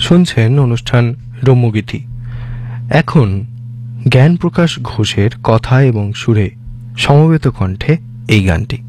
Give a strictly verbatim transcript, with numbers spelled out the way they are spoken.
শুনছেন অনুষ্ঠান রম্যগীতি। এখন জ্ঞান প্রকাশ ঘোষের কথা এবং সুরে সমবেত কণ্ঠে এই গানটি।